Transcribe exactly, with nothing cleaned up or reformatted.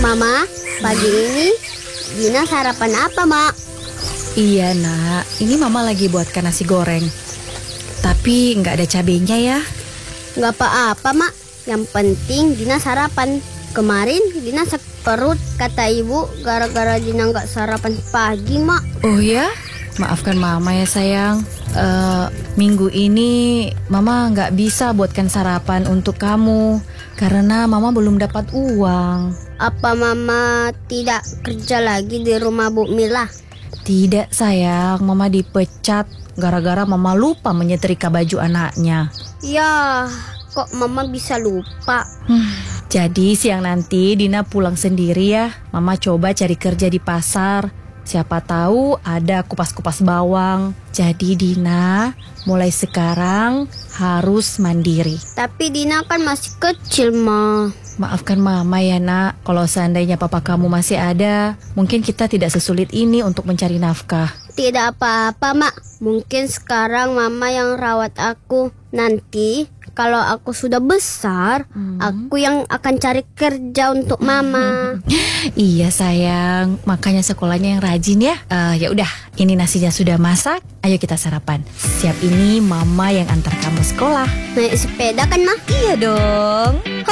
Mama, pagi ini Dina sarapan apa, Mak? Iya nak, ini mama lagi buatkan nasi goreng. Tapi nggak ada cabenya ya. Nggak apa-apa, Mak. Yang penting Dina sarapan. Kemarin Dina sakit perut, kata ibu, gara-gara Dina nggak sarapan pagi, Mak. Oh ya? Maafkan mama ya sayang. uh, Minggu ini mama nggak bisa buatkan sarapan untuk kamu karena mama belum dapat uang. Apa Mama tidak kerja lagi di rumah Bu Mila? Tidak sayang, mama dipecat gara-gara mama lupa menyetrika baju anaknya. Ya, kok Mama bisa lupa? Hmm, jadi siang nanti Dina pulang sendiri ya. Mama coba cari kerja di pasar. Siapa tahu ada kupas-kupas bawang. Jadi Dina mulai sekarang harus mandiri. Tapi Dina kan masih kecil, Ma. Maafkan mama ya nak. Kalau seandainya papa kamu masih ada, mungkin kita tidak sesulit ini untuk mencari nafkah. Tidak apa-apa, Mak. Mungkin sekarang Mama yang rawat aku. Nanti kalau aku sudah besar, hmm. aku yang akan cari kerja untuk Mama. Iya sayang, makanya sekolahnya yang rajin ya. Uh, ya udah, ini nasinya sudah masak. Ayo kita sarapan. Siap ini Mama yang antar kamu sekolah. Naik sepeda kan, Ma? Iya dong.